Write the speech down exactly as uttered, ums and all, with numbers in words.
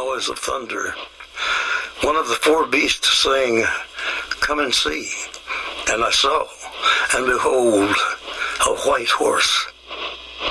noise of thunder. One of the four beasts saying, "Come and see." And I saw, and behold, a white horse.